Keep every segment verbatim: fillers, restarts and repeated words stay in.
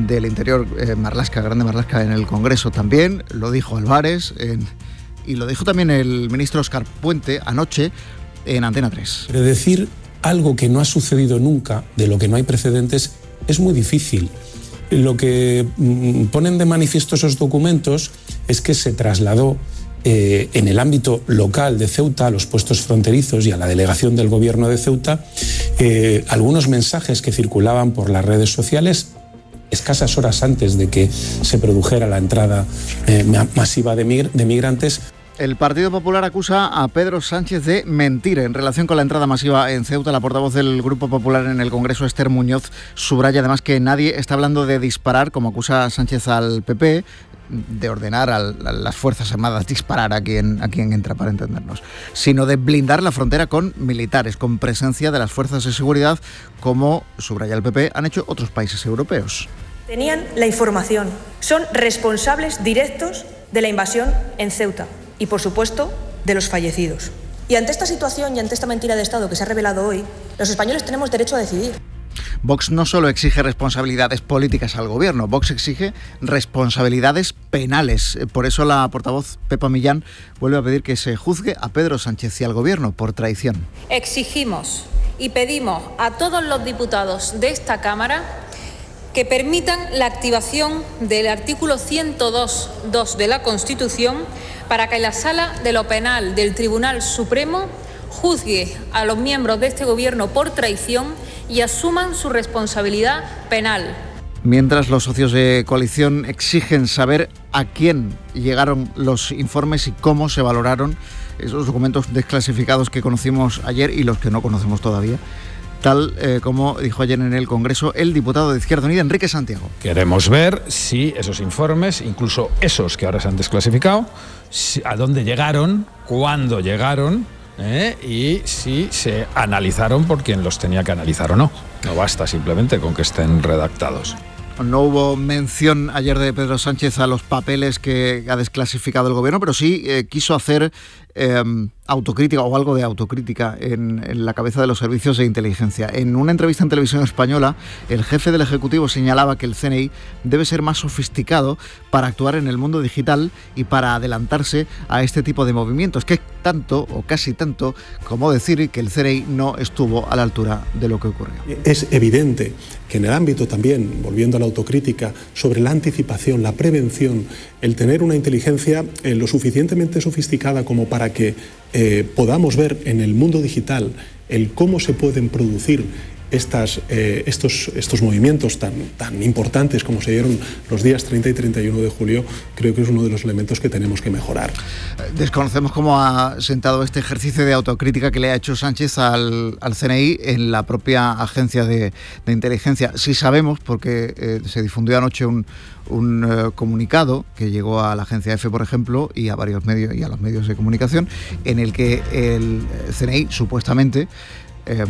del Interior, eh, Marlaska, Grande Marlaska, en el Congreso también, lo dijo Álvarez, en, y lo dijo también el ministro Óscar Puente anoche en Antena tres. Pero decir algo que no ha sucedido nunca, de lo que no hay precedentes, es muy difícil. Lo que mm, ponen de manifiesto esos documentos es que se trasladó eh, en el ámbito local de Ceuta, a los puestos fronterizos y a la delegación del gobierno de Ceuta, eh, algunos mensajes que circulaban por las redes sociales escasas horas antes de que se produjera la entrada eh, masiva de, mig- de migrantes. El Partido Popular acusa a Pedro Sánchez de mentir en relación con la entrada masiva en Ceuta. La portavoz del Grupo Popular en el Congreso, Esther Muñoz, subraya además que nadie está hablando de disparar, como acusa Sánchez al P P, de ordenar a las Fuerzas Armadas disparar a quien, a quien entra, para entendernos, sino de blindar la frontera con militares, con presencia de las fuerzas de seguridad, como, subraya el P P, han hecho otros países europeos. Tenían la información, son responsables directos de la invasión en Ceuta. Y, por supuesto, de los fallecidos. Y ante esta situación y ante esta mentira de Estado que se ha revelado hoy, los españoles tenemos derecho a decidir. Vox no solo exige responsabilidades políticas al gobierno, Vox exige responsabilidades penales. Por eso la portavoz Pepa Millán vuelve a pedir que se juzgue a Pedro Sánchez y al gobierno por traición. Exigimos y pedimos a todos los diputados de esta Cámara que permitan la activación del artículo ciento dos punto dos de la Constitución para que la Sala de lo Penal del Tribunal Supremo juzgue a los miembros de este gobierno por traición y asuman su responsabilidad penal. Mientras los socios de coalición exigen saber a quién llegaron los informes y cómo se valoraron esos documentos desclasificados que conocimos ayer y los que no conocemos todavía, tal eh, como dijo ayer en el Congreso el diputado de Izquierda Unida, Enrique Santiago. Queremos ver si esos informes, incluso esos que ahora se han desclasificado, si, a dónde llegaron, cuándo llegaron, ¿eh? Y si se analizaron por quien los tenía que analizar o no. No basta simplemente con que estén redactados. No hubo mención ayer de Pedro Sánchez a los papeles que ha desclasificado el gobierno, pero sí eh, quiso hacer eh, autocrítica o algo de autocrítica en, en la cabeza de los servicios de inteligencia. En una entrevista en Televisión Española, el jefe del Ejecutivo señalaba que el C N I debe ser más sofisticado para actuar en el mundo digital y para adelantarse a este tipo de movimientos, que es tanto o casi tanto como decir que el C N I no estuvo a la altura de lo que ocurrió. Es evidente que en el ámbito también, volviendo a la autocrítica, sobre la anticipación, la prevención, el tener una inteligencia eh, lo suficientemente sofisticada como para que eh, podamos ver en el mundo digital el cómo se pueden producir Estas, eh, estos, estos movimientos tan, tan importantes como se dieron los días treinta y treinta y uno de julio, creo que es uno de los elementos que tenemos que mejorar. Desconocemos cómo ha sentado este ejercicio de autocrítica que le ha hecho Sánchez al, al C N I en la propia agencia de, de inteligencia. Sí sabemos, porque eh, se difundió anoche un, un eh, comunicado que llegó a la agencia EFE, por ejemplo, y a varios medios y a los medios de comunicación, en el que el C N I supuestamente eh,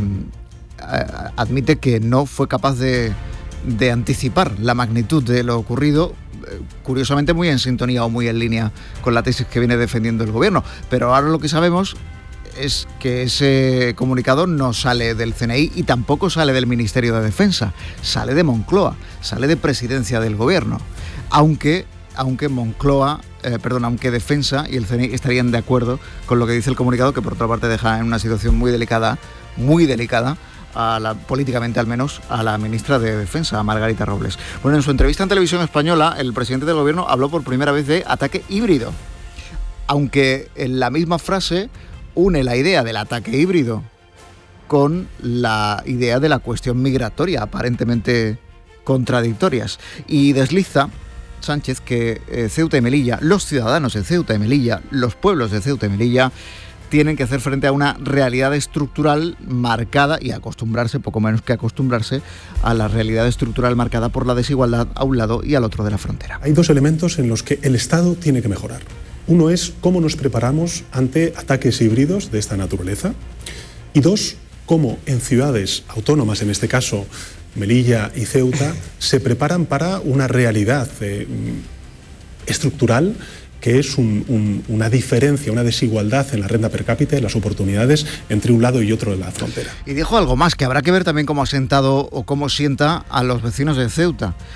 admite que no fue capaz de, de anticipar la magnitud de lo ocurrido, curiosamente muy en sintonía o muy en línea con la tesis que viene defendiendo el gobierno. Pero ahora lo que sabemos es que ese comunicado no sale del C N I y tampoco sale del Ministerio de Defensa, sale de Moncloa, sale de Presidencia del Gobierno, aunque, aunque Moncloa, eh, perdón, aunque Defensa y el C N I estarían de acuerdo con lo que dice el comunicado, que por otra parte deja en una situación muy delicada, muy delicada, a la, políticamente al menos, a la ministra de Defensa, a Margarita Robles. Bueno, en su entrevista en Televisión Española, el presidente del gobierno habló por primera vez de ataque híbrido, aunque en la misma frase une la idea del ataque híbrido con la idea de la cuestión migratoria, aparentemente contradictorias, y desliza Sánchez que eh, Ceuta y Melilla, los ciudadanos de Ceuta y Melilla, los pueblos de Ceuta y Melilla, tienen que hacer frente a una realidad estructural marcada y acostumbrarse, poco menos que acostumbrarse, a la realidad estructural marcada por la desigualdad a un lado y al otro de la frontera. Hay dos elementos en los que el Estado tiene que mejorar. Uno es cómo nos preparamos ante ataques híbridos de esta naturaleza. Y dos, cómo en ciudades autónomas, en este caso Melilla y Ceuta, se preparan para una realidad eh, estructural que es un, un, una diferencia, una desigualdad en la renta per cápita y las oportunidades entre un lado y otro de la frontera. Y dijo algo más, que habrá que ver también cómo ha sentado o cómo sienta a los vecinos de Ceuta,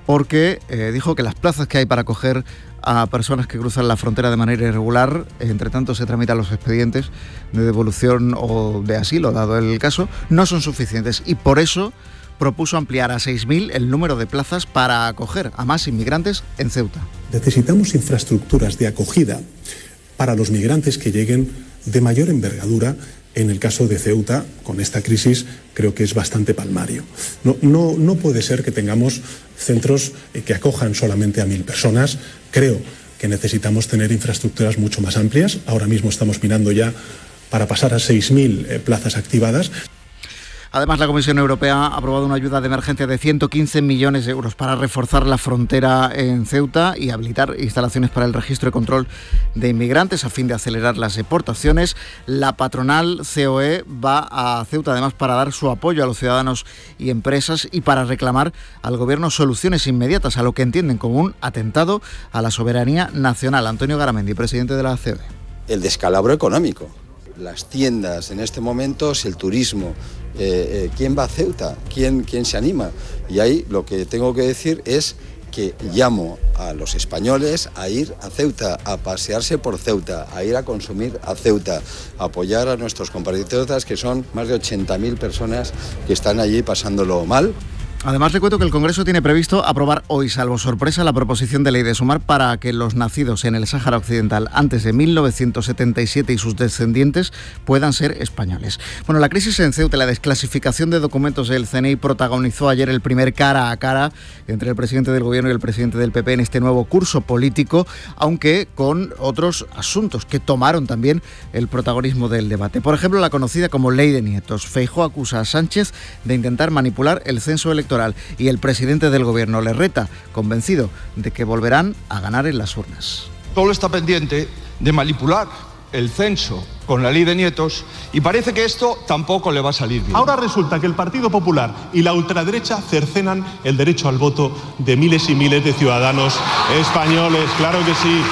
porque eh, dijo que las plazas que hay para acoger a personas que cruzan la frontera de manera irregular, entre tanto se tramitan los expedientes de devolución o de asilo, dado el caso, no son suficientes, y por eso propuso ampliar a seis mil el número de plazas para acoger a más inmigrantes en Ceuta. Necesitamos infraestructuras de acogida para los migrantes que lleguen de mayor envergadura. En el caso de Ceuta, con esta crisis, creo que es bastante palmario. No, no, no puede ser que tengamos centros que acojan solamente a mil personas. Creo que necesitamos tener infraestructuras mucho más amplias. Ahora mismo estamos mirando ya para pasar a seis mil eh, plazas activadas. Además, la Comisión Europea ha aprobado una ayuda de emergencia de ciento quince millones de euros para reforzar la frontera en Ceuta y habilitar instalaciones para el registro y control de inmigrantes a fin de acelerar las deportaciones. La patronal C O E va a Ceuta además para dar su apoyo a los ciudadanos y empresas y para reclamar al Gobierno soluciones inmediatas a lo que entienden como un atentado a la soberanía nacional. Antonio Garamendi, presidente de la C O E. El descalabro económico. Las tiendas en este momento, el turismo. Eh, eh, ¿Quién va a Ceuta? ¿Quién, ¿Quién se anima? Y ahí lo que tengo que decir es que llamo a los españoles a ir a Ceuta, a pasearse por Ceuta, a ir a consumir a Ceuta, a apoyar a nuestros compatriotas, que son más de ochenta mil personas que están allí pasándolo mal. Además, le cuento que el Congreso tiene previsto aprobar hoy, salvo sorpresa, la proposición de ley de Sumar para que los nacidos en el Sáhara Occidental antes de mil novecientos setenta y siete y sus descendientes puedan ser españoles. Bueno, la crisis en Ceuta y la desclasificación de documentos del C N I protagonizó ayer el primer cara a cara entre el presidente del Gobierno y el presidente del P P en este nuevo curso político, aunque con otros asuntos que tomaron también el protagonismo del debate. Por ejemplo, la conocida como Ley de Nietos. Feijóo acusa a Sánchez de intentar manipular el censo electoral y el presidente del Gobierno le reta, convencido de que volverán a ganar en las urnas. Solo está pendiente de manipular el censo con la Ley de Nietos y parece que esto tampoco le va a salir bien. Ahora resulta que el Partido Popular y la ultraderecha cercenan el derecho al voto de miles y miles de ciudadanos españoles. Claro que sí.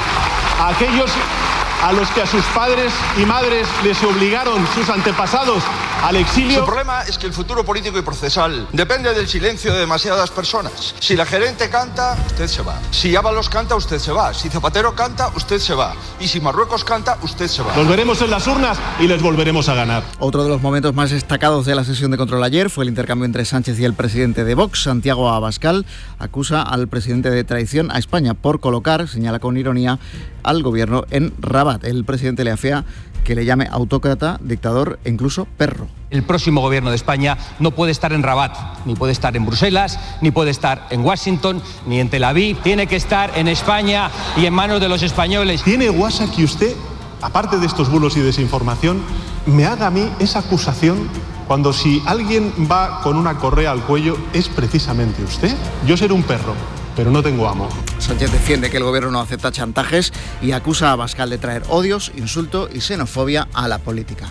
Aquellos a los que a sus padres y madres les obligaron sus antepasados al exilio. El problema es que el futuro político y procesal depende del silencio de demasiadas personas. Si la gerente canta, usted se va. Si Ábalos canta, usted se va. Si Zapatero canta, usted se va. Y si Marruecos canta, usted se va. Los veremos en las urnas y les volveremos a ganar. Otro de los momentos más destacados de la sesión de control ayer fue el intercambio entre Sánchez y el presidente de Vox. Santiago Abascal acusa al presidente de traición a España por colocar, señala con ironía, al gobierno en Rabat. El presidente le afea que le llame autócrata, dictador e incluso perro. El próximo gobierno de España no puede estar en Rabat, ni puede estar en Bruselas, ni puede estar en Washington, ni en Tel Aviv. Tiene que estar en España y en manos de los españoles. ¿Tiene guasa que usted, aparte de estos bulos y desinformación, me haga a mí esa acusación cuando si alguien va con una correa al cuello es precisamente usted? Yo seré un perro, pero no tengo amo. Sánchez defiende que el gobierno no acepta chantajes y acusa a Abascal de traer odios, insulto y xenofobia a la política.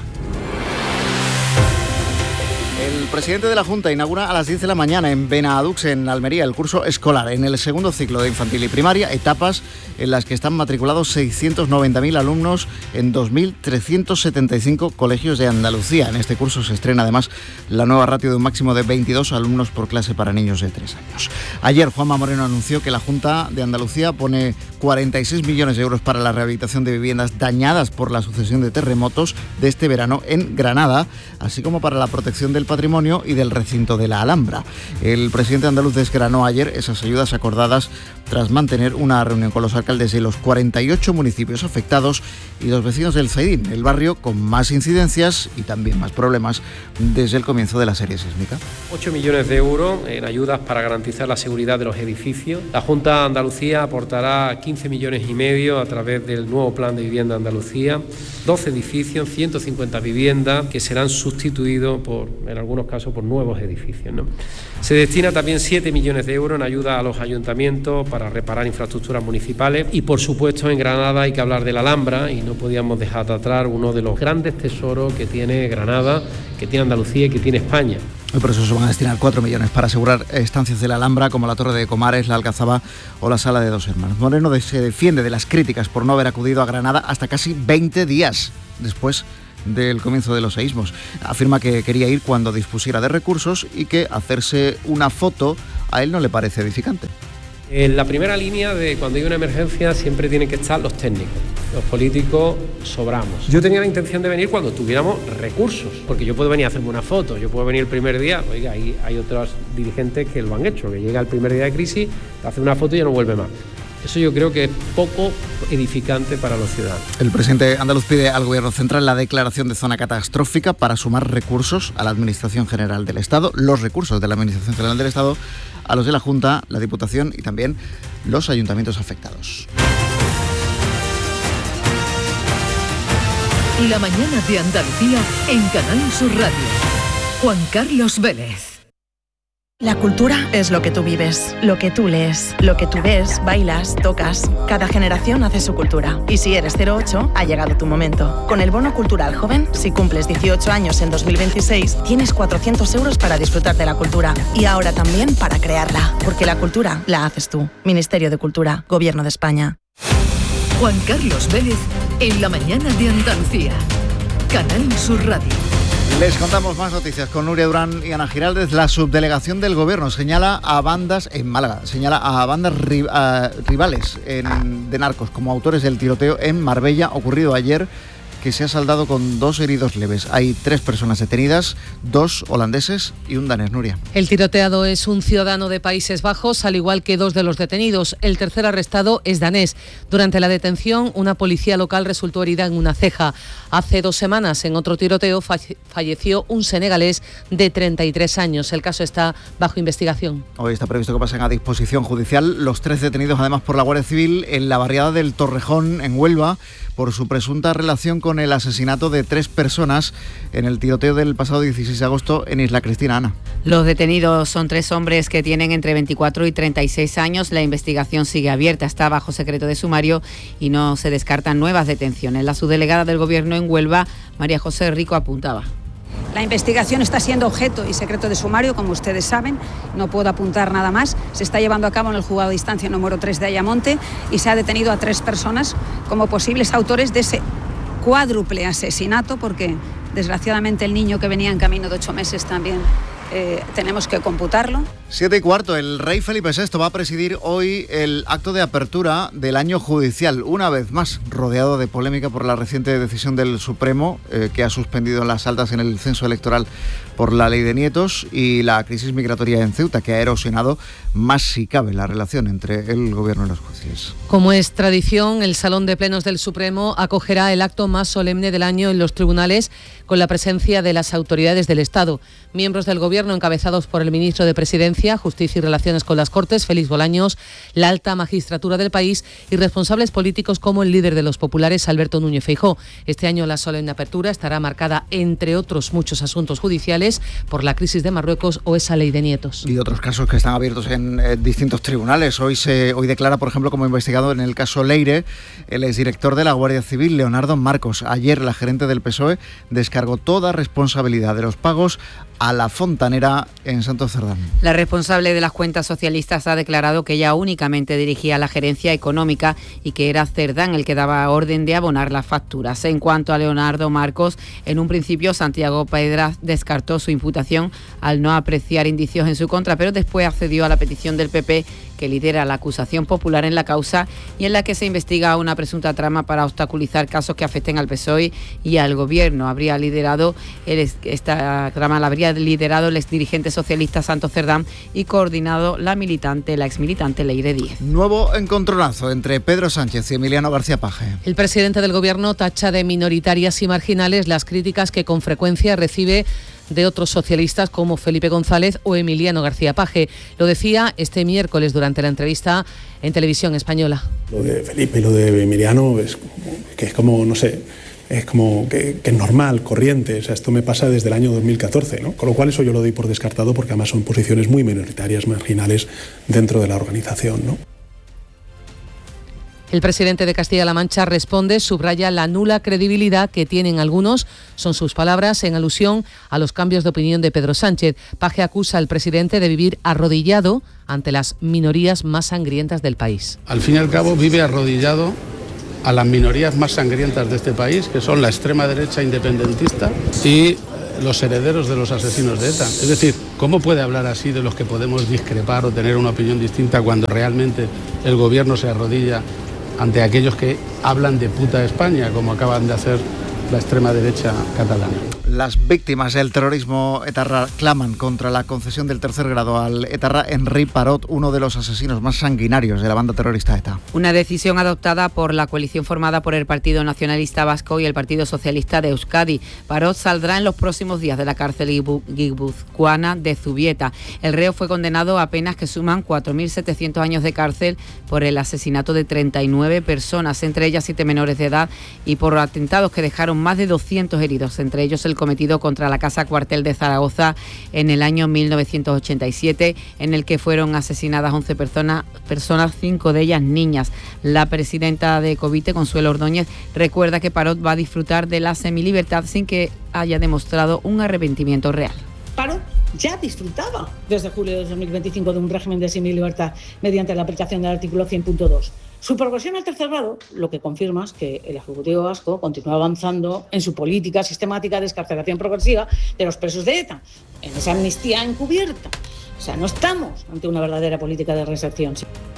El presidente de la Junta inaugura a las diez de la mañana en Benadux, en Almería, el curso escolar en el segundo ciclo de infantil y primaria, etapas en las que están matriculados seiscientos noventa mil alumnos en dos mil trescientos setenta y cinco colegios de Andalucía. En este curso se estrena además la nueva ratio de un máximo de veintidós alumnos por clase para niños de tres años. Ayer Juanma Moreno anunció que la Junta de Andalucía pone cuarenta y seis millones de euros para la rehabilitación de viviendas dañadas por la sucesión de terremotos de este verano en Granada, así como para la protección del patrimonio y del recinto de la Alhambra. El presidente andaluz desgranó ayer esas ayudas acordadas tras mantener una reunión con los alcaldes de los cuarenta y ocho municipios afectados y los vecinos del Zaidín, el barrio con más incidencias y también más problemas desde el comienzo de la serie sísmica. ocho millones de euros en ayudas para garantizar la seguridad de los edificios. La Junta de Andalucía aportará quince millones y medio a través del nuevo Plan de Vivienda Andalucía, doce edificios, ciento cincuenta viviendas que serán sustituidos por, en algunos casos, por nuevos edificios, ¿no? Se destina también siete millones de euros en ayuda a los ayuntamientos para reparar infraestructuras municipales y, por supuesto, en Granada hay que hablar de la Alhambra y no podíamos dejar de atrás uno de los grandes tesoros que tiene Granada, que tiene Andalucía y que tiene España. Y por eso se van a destinar cuatro millones para asegurar estancias de la Alhambra como la Torre de Comares, la Alcazaba o la Sala de Dos Hermanos. Moreno se defiende de las críticas por no haber acudido a Granada hasta casi veinte días después del comienzo de los seísmos. Afirma que quería ir cuando dispusiera de recursos y que hacerse una foto a él no le parece edificante. En la primera línea de cuando hay una emergencia siempre tienen que estar los técnicos. Los políticos sobramos. Yo tenía la intención de venir cuando tuviéramos recursos, porque yo puedo venir a hacerme una foto, yo puedo venir el primer día, oiga, hay, hay otros dirigentes que lo han hecho, que llega el primer día de crisis, hace una foto y ya no vuelve más. Eso yo creo que es poco edificante para los ciudadanos. El presidente andaluz pide al Gobierno central la declaración de zona catastrófica para sumar recursos a la Administración General del Estado, los recursos de la Administración General del Estado a los de la Junta, la Diputación y también los ayuntamientos afectados. La mañana de Andalucía en Canal Sur Radio. Juan Carlos Vélez. La cultura es lo que tú vives, lo que tú lees, lo que tú ves, bailas, tocas. Cada generación hace su cultura. Y si eres cero ocho, ha llegado tu momento. Con el Bono Cultural Joven, si cumples dieciocho años en dos mil veintiséis, tienes cuatrocientos euros para disfrutar de la cultura. Y ahora también para crearla. Porque la cultura la haces tú. Ministerio de Cultura, Gobierno de España. Juan Carlos Vélez en la mañana de Andalucía. Canal Sur Radio. Les contamos más noticias con Nuria Durán y Ana Giraldez. La subdelegación del Gobierno señala a bandas en Málaga, señala a bandas ri, a, rivales en, de narcos como autores del tiroteo en Marbella ocurrido ayer, que se ha saldado con dos heridos leves. Hay tres personas detenidas, dos holandeses y un danés. Nuria. El tiroteado es un ciudadano de Países Bajos, al igual que dos de los detenidos. El tercer arrestado es danés. Durante la detención, una policía local resultó herida en una ceja. Hace dos semanas, en otro tiroteo, falleció un senegalés de treinta y tres años. El caso está bajo investigación. Hoy está previsto que pasen a disposición judicial los tres detenidos, además por la Guardia Civil, en la barriada del Torrejón, en Huelva, por su presunta relación con el asesinato de tres personas en el tiroteo del pasado dieciséis de agosto en Isla Cristina. Ana. Los detenidos son tres hombres que tienen entre veinticuatro y treinta y seis años. La investigación sigue abierta, está bajo secreto de sumario y no se descartan nuevas detenciones. La subdelegada del Gobierno en Huelva, María José Rico, apuntaba. La investigación está siendo objeto y secreto de sumario, como ustedes saben, no puedo apuntar nada más. Se está llevando a cabo en el juzgado de instancia número tres de Ayamonte y se ha detenido a tres personas como posibles autores de ese cuádruple asesinato, porque desgraciadamente el niño que venía en camino de ocho meses también eh, tenemos que computarlo. Siete y cuarto, el rey Felipe sexto va a presidir hoy el acto de apertura del año judicial, una vez más rodeado de polémica por la reciente decisión del Supremo, eh, que ha suspendido las altas en el censo electoral por la ley de nietos, y la crisis migratoria en Ceuta, que ha erosionado más si cabe la relación entre el gobierno y los jueces. Como es tradición, el Salón de Plenos del Supremo acogerá el acto más solemne del año en los tribunales, con la presencia de las autoridades del Estado. Miembros del Gobierno encabezados por el ministro de Presidencia, Justicia y Relaciones con las Cortes, Félix Bolaños, la alta magistratura del país y responsables políticos como el líder de los populares, Alberto Núñez Feijóo. Este año la solemne apertura estará marcada, entre otros muchos asuntos judiciales, por la crisis de Marruecos o esa ley de nietos. Y otros casos que están abiertos en eh, distintos tribunales. Hoy se hoy declara, por ejemplo, como investigado en el caso Leire, el exdirector de la Guardia Civil, Leonardo Marcos. Ayer la gerente del P S O E descargó toda responsabilidad de los pagos a la fontanera en Santo Cerdán. La responsable de las cuentas socialistas ha declarado que ella únicamente dirigía la gerencia económica y que era Cerdán el que daba orden de abonar las facturas. En cuanto a Leonardo Marcos, en un principio Santiago Pedraz descartó su imputación al no apreciar indicios en su contra, pero después accedió a la petición del P P, que lidera la acusación popular en la causa y en la que se investiga una presunta trama para obstaculizar casos que afecten al P S O E y al Gobierno. Habría liderado el, esta trama la habría liderado el exdirigente socialista Santos Cerdán y coordinado la militante, la exmilitante Leire Díez. Nuevo encontronazo entre Pedro Sánchez y Emiliano García Paje. El presidente del Gobierno tacha de minoritarias y marginales las críticas que con frecuencia recibe de otros socialistas como Felipe González o Emiliano García Paje. Lo decía este miércoles durante la entrevista en Televisión Española. Lo de Felipe y lo de Emiliano es que es como, no sé, es como que, que es normal, corriente. O sea, esto me pasa desde el año dos mil catorce, ¿no? Con lo cual eso yo lo doy por descartado porque además son posiciones muy minoritarias, marginales dentro de la organización, ¿no? El presidente de Castilla-La Mancha responde, subraya la nula credibilidad que tienen algunos, son sus palabras, en alusión a los cambios de opinión de Pedro Sánchez. Paje acusa al presidente de vivir arrodillado ante las minorías más sangrientas del país. Al fin y al cabo vive arrodillado a las minorías más sangrientas de este país, que son la extrema derecha independentista y los herederos de los asesinos de ETA. Es decir, ¿cómo puede hablar así de los que podemos discrepar o tener una opinión distinta cuando realmente el gobierno se arrodilla ante aquellos que hablan de puta España, como acaban de hacer la extrema derecha catalana? Las víctimas del terrorismo etarra claman contra la concesión del tercer grado al etarra Henri Parot, uno de los asesinos más sanguinarios de la banda terrorista ETA. Una decisión adoptada por la coalición formada por el Partido Nacionalista Vasco y el Partido Socialista de Euskadi. Parot saldrá en los próximos días de la cárcel guipuzcoana de Zubieta. El reo fue condenado a penas que suman cuatro mil setecientos años de cárcel por el asesinato de treinta y nueve personas, entre ellas siete menores de edad, y por atentados que dejaron más de doscientos heridos, entre ellos el cometido contra la Casa Cuartel de Zaragoza en el año mil novecientos ochenta y siete, en el que fueron asesinadas once personas, personas, cinco de ellas niñas. La presidenta de Covite, Consuelo Ordóñez, recuerda que Parot va a disfrutar de la semilibertad sin que haya demostrado un arrepentimiento real. Parot ya disfrutaba desde julio de dos mil veinticinco de un régimen de semilibertad mediante la aplicación del artículo cien punto dos. Su progresión al tercer grado lo que confirma es que el Ejecutivo vasco continúa avanzando en su política sistemática de excarcelación progresiva de los presos de ETA, en esa amnistía encubierta. O sea, no estamos ante una verdadera política de reinserción.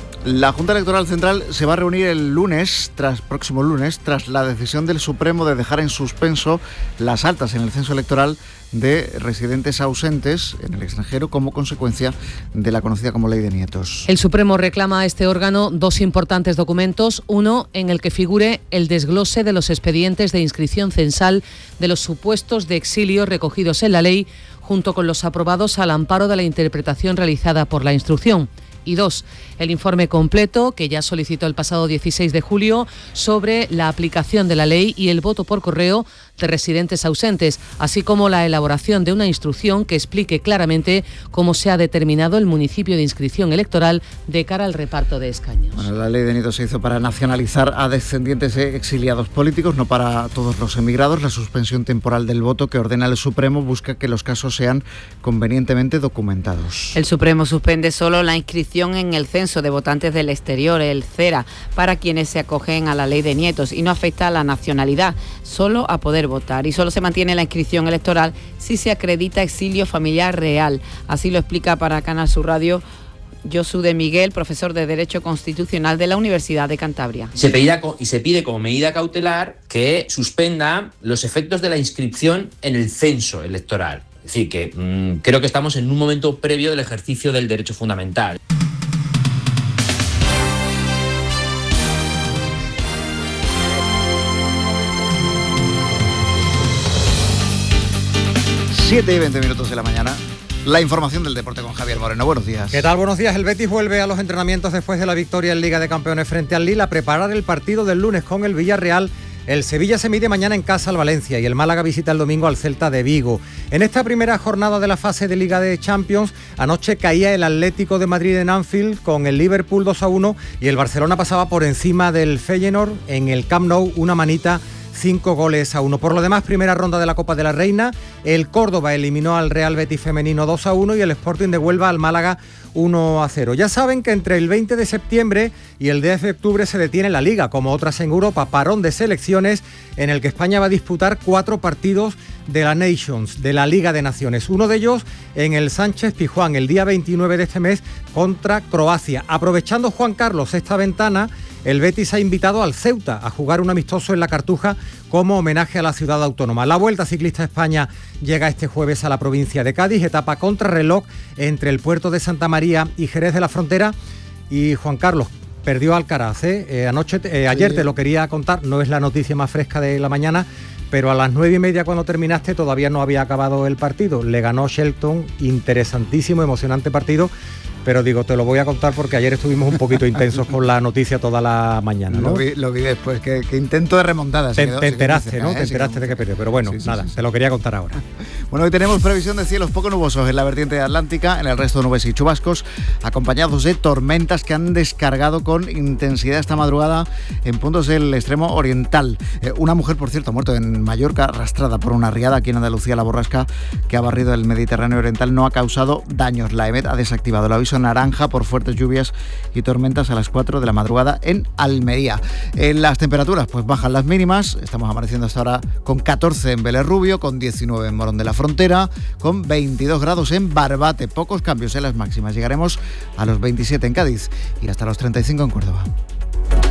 La Junta Electoral Central se va a reunir el lunes, tras próximo lunes, tras la decisión del Supremo de dejar en suspenso las altas en el censo electoral de residentes ausentes en el extranjero como consecuencia de la conocida como Ley de Nietos. El Supremo reclama a este órgano dos importantes documentos, uno en el que figure el desglose de los expedientes de inscripción censal de los supuestos de exilio recogidos en la ley, junto con los aprobados al amparo de la interpretación realizada por la instrucción. Y dos, el informe completo que ya solicitó el pasado dieciséis de julio sobre la aplicación de la ley y el voto por correo de residentes ausentes, así como la elaboración de una instrucción que explique claramente cómo se ha determinado el municipio de inscripción electoral de cara al reparto de escaños. Bueno, la ley de Nietos se hizo para nacionalizar a descendientes de exiliados políticos, no para todos los emigrados. La suspensión temporal del voto que ordena el Supremo busca que los casos sean convenientemente documentados. El Supremo suspende solo la inscripción en el censo de votantes del exterior, el CERA, para quienes se acogen a la ley de Nietos, y no afecta a la nacionalidad, solo a poder votar, y solo se mantiene la inscripción electoral si se acredita exilio familiar real. Así lo explica para Canal Sur Radio Josu de Miguel, profesor de Derecho Constitucional de la Universidad de Cantabria. Se pedía, y se pide como medida cautelar que suspenda los efectos de la inscripción en el censo electoral. Es decir, que mmm, creo que estamos en un momento previo del ejercicio del derecho fundamental. siete y veinte minutos de la mañana. La información del deporte con Javier Moreno. Buenos días. ¿Qué tal? Buenos días. El Betis vuelve a los entrenamientos después de la victoria en Liga de Campeones frente al Lille a preparar el partido del lunes con el Villarreal. El Sevilla se mide mañana en casa al Valencia y el Málaga visita el domingo al Celta de Vigo. En esta primera jornada de la fase de Liga de Champions, anoche caía el Atlético de Madrid en Anfield con el Liverpool dos a uno y el Barcelona pasaba por encima del Feyenoord en el Camp Nou, una manita, cinco goles a uno. Por lo demás, primera ronda de la Copa de la Reina, el Córdoba eliminó al Real Betis femenino dos a uno y el Sporting de Huelva al Málaga uno a cero. Ya saben que entre el veinte de septiembre y el diez de octubre se detiene la Liga, como otras en Europa, parón de selecciones en el que España va a disputar cuatro partidos de la Nations, de la Liga de Naciones. Uno de ellos en el Sánchez Pizjuán, el día veintinueve de este mes contra Croacia. Aprovechando, Juan Carlos, esta ventana, el Betis ha invitado al Ceuta a jugar un amistoso en la Cartuja como homenaje a la ciudad autónoma. La Vuelta Ciclista a España llega este jueves a la provincia de Cádiz, etapa contrarreloj entre el puerto de Santa María y Jerez de la Frontera. Y Juan Carlos, perdió Alcaraz, ¿eh? Eh, anoche, eh, ayer sí. Te lo quería contar, no es la noticia más fresca de la mañana, pero a las nueve y media cuando terminaste todavía no había acabado el partido. Le ganó Shelton, interesantísimo, emocionante partido. Pero digo, te lo voy a contar porque ayer estuvimos un poquito intensos con la noticia toda la mañana, ¿no? Lo vi, lo vi después, que, que intento de remontada. Te, quedó, te enteraste, ¿no? ¿eh? Te enteraste de que perdió, pero bueno, sí, sí, nada, sí, sí. Te lo quería contar ahora. Bueno, hoy tenemos previsión de cielos poco nubosos en la vertiente atlántica, en el resto nubes y chubascos, acompañados de tormentas que han descargado con intensidad esta madrugada en puntos del extremo oriental. Eh, una mujer, por cierto, ha muerto en Mallorca, arrastrada por una riada. Aquí en Andalucía, la borrasca que ha barrido el Mediterráneo oriental no ha causado daños. La EMET ha desactivado el aviso aviso naranja por fuertes lluvias y tormentas a las cuatro de la madrugada en Almería. En las temperaturas, pues bajan las mínimas. Estamos amaneciendo hasta ahora con catorce en Vélez Rubio, con diecinueve en Morón de la Frontera, con veintidós grados en Barbate. Pocos cambios en las máximas. Llegaremos a los veintisiete en Cádiz y hasta los treinta y cinco en Córdoba.